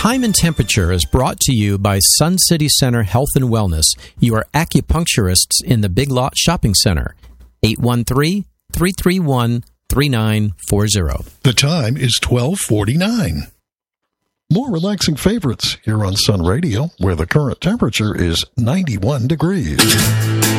Time and Temperature is brought to you by Sun City Center Health and Wellness, your acupuncturists in the Big Lot Shopping Center. 813-331-3940. The time is 12:49. More relaxing favorites here on Sun Radio, where the current temperature is 91 degrees.